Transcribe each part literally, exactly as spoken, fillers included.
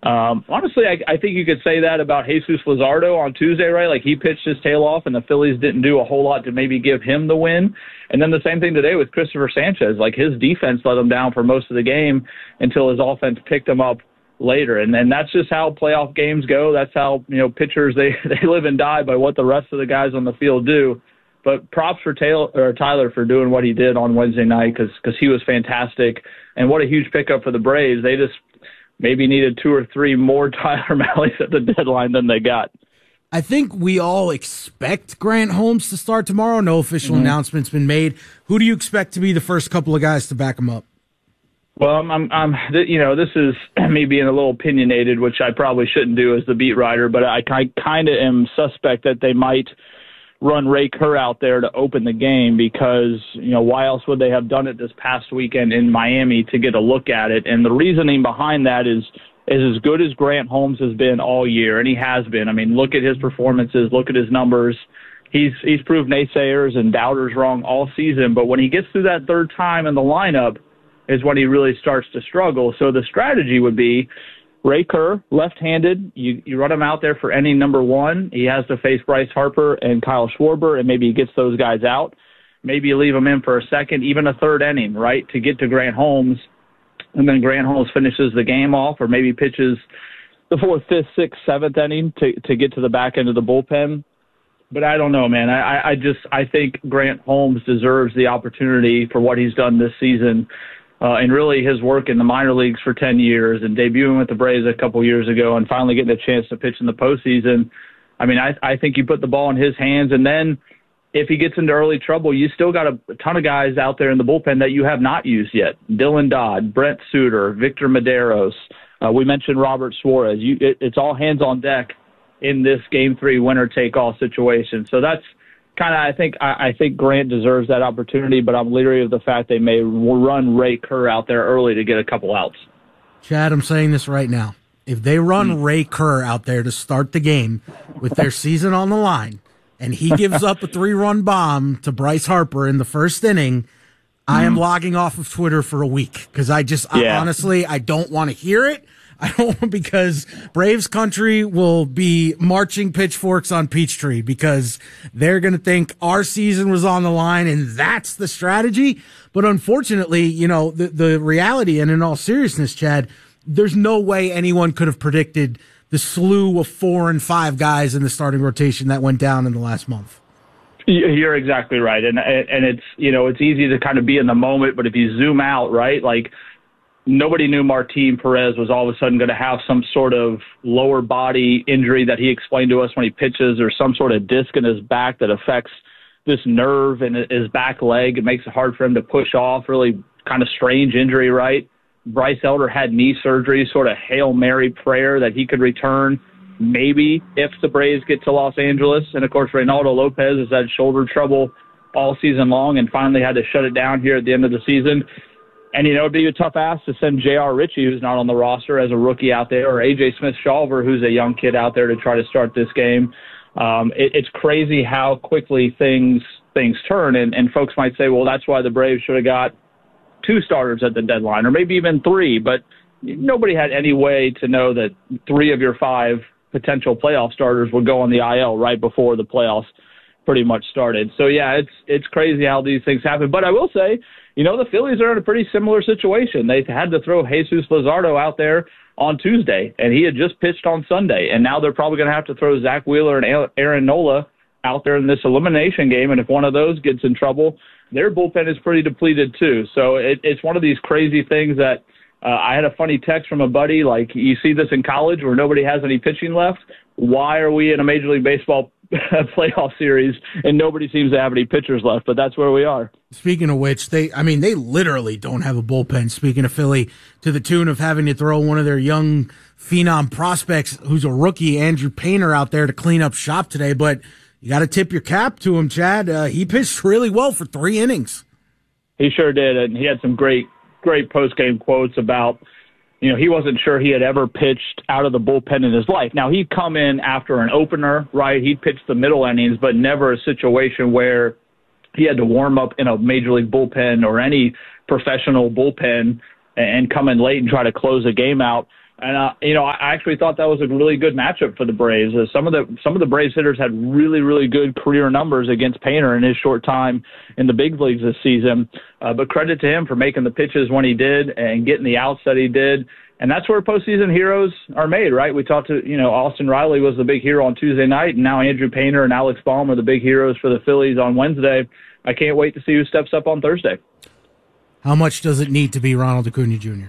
Um, honestly, I, I think you could say that about Jesus Luzardo on Tuesday, right? Like, he pitched his tail off, and the Phillies didn't do a whole lot to maybe give him the win. And then the same thing today with Christopher Sanchez. Like, his defense let him down for most of the game until his offense picked him up later. And and that's just how playoff games go. That's how, you know, pitchers, they, they live and die by what the rest of the guys on the field do. But props for Taylor, or Tyler for doing what he did on Wednesday night, because because he was fantastic. And what a huge pickup for the Braves. They just maybe needed two or three more Tyler Mahleys at the deadline than they got. I think we all expect Grant Holmes to start tomorrow. No official mm-hmm. announcement's been made. Who do you expect to be the first couple of guys to back him up? Well, I'm, I'm, I'm, you know, this is me being a little opinionated, which I probably shouldn't do as the beat writer, but I, I kind of am suspect that they might run Ray Kerr out there to open the game because, you know, why else would they have done it this past weekend in Miami to get a look at it? And the reasoning behind that is, is as good as Grant Holmes has been all year, and he has been. I mean, look at his performances, look at his numbers. He's he's proved naysayers and doubters wrong all season, but when he gets through that third time in the lineup is when he really starts to struggle. So the strategy would be Ray Kerr, left-handed, you, you run him out there for inning number one. He has to face Bryce Harper and Kyle Schwarber, and maybe he gets those guys out. Maybe you leave him in for a second, even a third inning, right, to get to Grant Holmes, and then Grant Holmes finishes the game off, or maybe pitches the fourth, fifth, sixth, seventh inning to, to get to the back end of the bullpen. But I don't know, man. I, I just I think Grant Holmes deserves the opportunity for what he's done this season. Uh, and really his work in the minor leagues for ten years and debuting with the Braves a couple years ago and finally getting a chance to pitch in the postseason. I mean, I, I think you put the ball in his hands, and then if he gets into early trouble, you still got a, a ton of guys out there in the bullpen that you have not used yet. Dylan Dodd, Brent Suter, Victor Medeiros. Uh, we mentioned Robert Suarez. You, it, it's all hands on deck in this game three winner-take-all situation. So that's kind of, I think, I, I think Grant deserves that opportunity, but I'm leery of the fact they may run Ray Kerr out there early to get a couple outs. Chad, I'm saying this right now. If they run mm. Ray Kerr out there to start the game with their season on the line, and he gives up a three-run bomb to Bryce Harper in the first inning, mm. I am logging off of Twitter for a week because I just, yeah. I, honestly, I don't want to hear it. I don't because Braves country will be marching pitchforks on Peachtree because they're going to think our season was on the line and that's the strategy. But unfortunately, you know, the, the reality, and in all seriousness, Chad, there's no way anyone could have predicted the slew of four and five guys in the starting rotation that went down in the last month. You're exactly right. And, and it's, you know, it's easy to kind of be in the moment, but if you zoom out, right, like, nobody knew Martin Perez was all of a sudden going to have some sort of lower body injury that he explained to us when he pitches, or some sort of disc in his back that affects this nerve in his back leg. It makes it hard for him to push off. Really kind of strange injury, right? Bryce Elder had knee surgery, sort of Hail Mary prayer that he could return maybe if the Braves get to Los Angeles. And, of course, Reynaldo Lopez has had shoulder trouble all season long and finally had to shut it down here at the end of the season. And, you know, it'd be a tough ask to send J R. Ritchie, who's not on the roster, as a rookie out there, or A J. Smith-Shawver, who's a young kid out there, to try to start this game. Um, it, it's crazy how quickly things things turn. And, and folks might say, well, that's why the Braves should have got two starters at the deadline, or maybe even three. But nobody had any way to know that three of your five potential playoff starters would go on the I L right before the playoffs pretty much started. So, yeah, it's it's crazy how these things happen. But I will say, you know, the Phillies are in a pretty similar situation. They had to throw Jesus Luzardo out there on Tuesday, and he had just pitched on Sunday. And now they're probably going to have to throw Zach Wheeler and Aaron Nola out there in this elimination game. And if one of those gets in trouble, their bullpen is pretty depleted too. So it, it's one of these crazy things that uh, I had a funny text from a buddy, like, you see this in college where nobody has any pitching left. Why are we in a Major League Baseball playoff series and nobody seems to have any pitchers left? But that's where we are. Speaking of which, they, I mean, they literally don't have a bullpen. Speaking of Philly, to the tune of having to throw one of their young phenom prospects, who's a rookie, Andrew Painter, out there to clean up shop today. But you got to tip your cap to him, Chad. Uh, he pitched really well for three innings. He sure did, and he had some great, great post-game quotes about, you know, he wasn't sure he had ever pitched out of the bullpen in his life. Now, he'd come in after an opener, right? He'd pitched the middle innings, but never a situation where he had to warm up in a major league bullpen or any professional bullpen and come in late and try to close a game out. And uh, you know, I actually thought that was a really good matchup for the Braves. Uh, some of the some of the Braves hitters had really, really good career numbers against Painter in his short time in the big leagues this season. Uh, but credit to him for making the pitches when he did and getting the outs that he did. And that's where postseason heroes are made, right? We talked to, you know, Austin Riley was the big hero on Tuesday night, and now Andrew Painter and Alex Baum are the big heroes for the Phillies on Wednesday. I can't wait to see who steps up on Thursday. How much does it need to be Ronald Acuna Junior?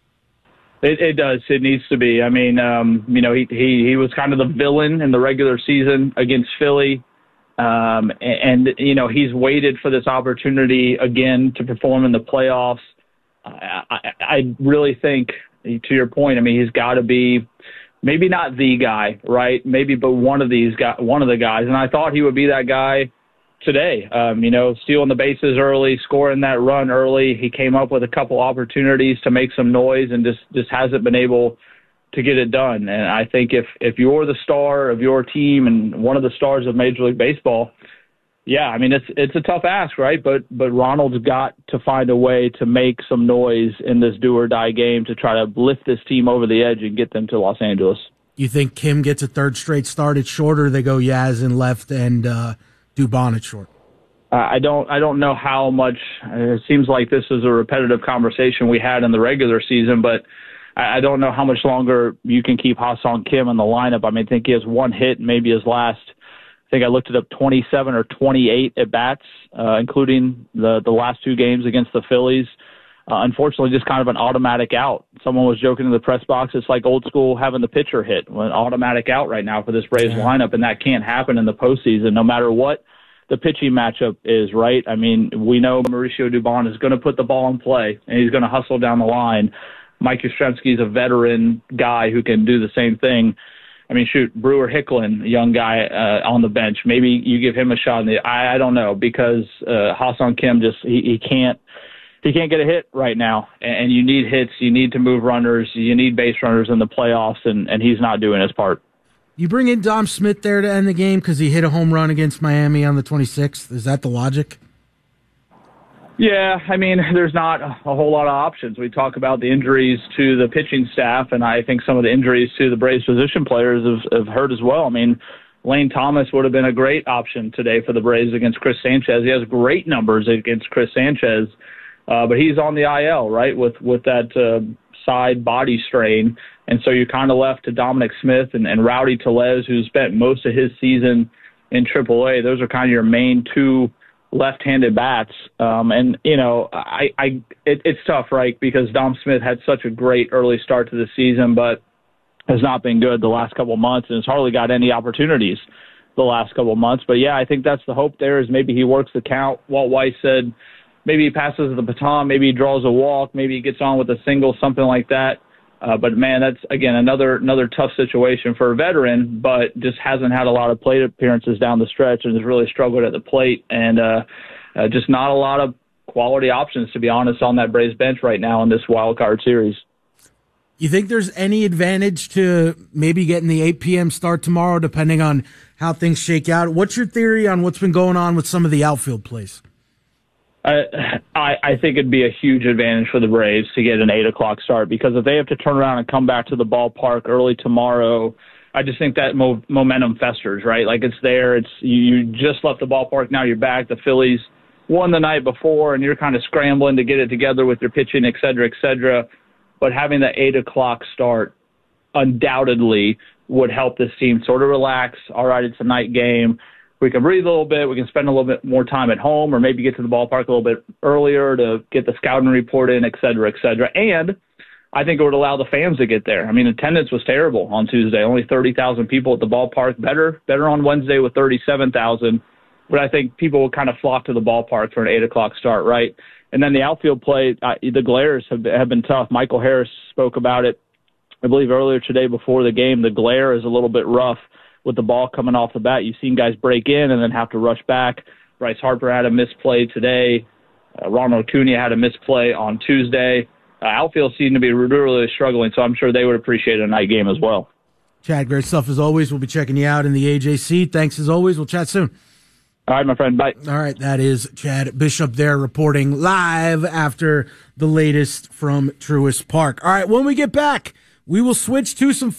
It, it does. It needs to be. I mean, um, you know, he, he he was kind of the villain in the regular season against Philly. Um, and, and, you know, he's waited for this opportunity again to perform in the playoffs. I, I, I really think, to your point, I mean, he's got to be maybe not the guy, right? Maybe, but one of these guys, one of the guys. And I thought he would be that guy today. Um, you know, stealing the bases early, scoring that run early. He came up with a couple opportunities to make some noise and just, just hasn't been able to get it done. And I think if, if you're the star of your team and one of the stars of Major League Baseball, yeah, I mean, it's it's a tough ask, right? But but Ronald's got to find a way to make some noise in this do-or-die game to try to lift this team over the edge and get them to Los Angeles. You think Kim gets a third straight start at short, or they go Yaz in left and uh, Dubon at short? Uh, I don't I don't know how much. It seems like this is a repetitive conversation we had in the regular season, but I, I don't know how much longer you can keep Ha-Seong Kim in the lineup. I mean, I think he has one hit, maybe his last. I think I looked it up, twenty-seven or twenty-eight at bats, uh, including the the last two games against the Phillies. Uh, unfortunately, just kind of an automatic out. Someone was joking in the press box, it's like old school having the pitcher hit, an automatic out right now for this Braves yeah. lineup, and that can't happen in the postseason, no matter what the pitching matchup is, right? I mean, we know Mauricio Dubon is going to put the ball in play, and he's going to hustle down the line. Mike Yastrzemski is a veteran guy who can do the same thing. I mean, shoot, Brewer Hicklin, a young guy uh, on the bench. Maybe you give him a shot. In the, I, I don't know, because uh, Ha-Seong Kim just he, he can't he can't get a hit right now. And you need hits, you need to move runners, you need base runners in the playoffs, and, and he's not doing his part. You bring in Dom Smith there to end the game because he hit a home run against Miami on the twenty-sixth. Is that the logic? Yeah, I mean, there's not a whole lot of options. We talk about the injuries to the pitching staff, and I think some of the injuries to the Braves position players have, have hurt as well. I mean, Lane Thomas would have been a great option today for the Braves against Chris Sanchez. He has great numbers against Chris Sanchez, uh, but he's on the I L, right, with, with that uh, side body strain. And so you're kind of left to Dominic Smith and, and Rowdy Tellez, who spent most of his season in triple A. Those are kind of your main two left-handed bats. Um, and, you know, I, I it, it's tough, right, because Dom Smith had such a great early start to the season, but has not been good the last couple of months and has hardly got any opportunities the last couple of months. But, yeah, I think that's the hope there is maybe he works the count. Walt Weiss said maybe he passes the baton, maybe he draws a walk, maybe he gets on with a single, something like that. Uh, but, man, that's, again, another another tough situation for a veteran, but just hasn't had a lot of plate appearances down the stretch and has really struggled at the plate. And uh, uh, just not a lot of quality options, to be honest, on that Braves bench right now in this wild card series. You think there's any advantage to maybe getting the eight p.m. start tomorrow, depending on how things shake out? What's your theory on what's been going on with some of the outfield plays? I, I I think it'd be a huge advantage for the Braves to get an eight o'clock start, because if they have to turn around and come back to the ballpark early tomorrow, I just think that mo- momentum festers, right? Like it's there. It's you just left the ballpark. Now you're back. The Phillies won the night before, and you're kind of scrambling to get it together with your pitching, et cetera, et cetera. But having the eight o'clock start undoubtedly would help this team sort of relax. All right, it's a night game. We can breathe a little bit. We can spend a little bit more time at home, or maybe get to the ballpark a little bit earlier to get the scouting report in, et cetera, et cetera. And I think it would allow the fans to get there. I mean, attendance was terrible on Tuesday. Only thirty thousand people at the ballpark. Better, better on Wednesday with thirty-seven thousand. But I think people will kind of flock to the ballpark for an eight o'clock start, right? And then the outfield play, uh, the glares have, have been tough. Michael Harris spoke about it, I believe, earlier today before the game. The glare is a little bit rough with the ball coming off the bat. You've seen guys break in and then have to rush back. Bryce Harper had a misplay today. Uh, Ronald Acuna had a misplay on Tuesday. Uh, outfield seemed to be really, really struggling, so I'm sure they would appreciate a night game as well. Chad, great stuff as always. We'll be checking you out in the A J C. Thanks as always. We'll chat soon. All right, my friend. Bye. All right, that is Chad Bishop there reporting live after the latest from Truist Park. All right, when we get back, We will switch to some